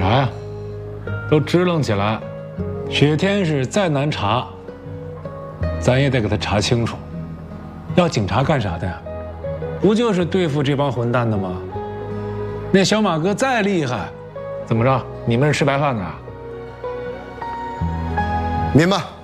啥呀？都支棱起来！雪天是再难查，咱也得给他查清楚。要警察干啥的呀？不就是对付这帮混蛋的吗？那小马哥再厉害，怎么着？你们是吃白饭的啊？ 明白。